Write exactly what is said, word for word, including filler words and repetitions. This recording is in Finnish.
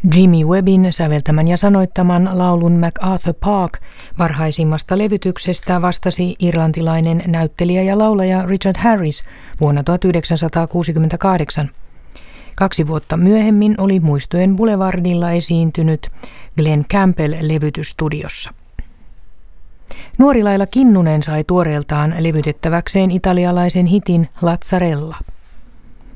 Jimmy Webbin säveltämän ja sanoittaman laulun MacArthur Park varhaisimmasta levytyksestä vastasi irlantilainen näyttelijä ja laulaja Richard Harris vuonna tuhatyhdeksänsataakuusikymmentäkahdeksan. Kaksi vuotta myöhemmin oli Muistojen Boulevardilla esiintynyt Glen Campbell-levytysstudiossa. Nuori Laila Kinnunen sai tuoreeltaan levytettäväkseen italialaisen hitin Lazzarella.